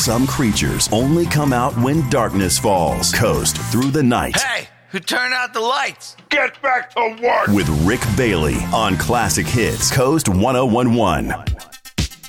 Some creatures only come out when darkness falls. Coast through the night. Hey, who turned out the lights? Get back to work! With Rick Bailey on Classic Hits, Coast 1011.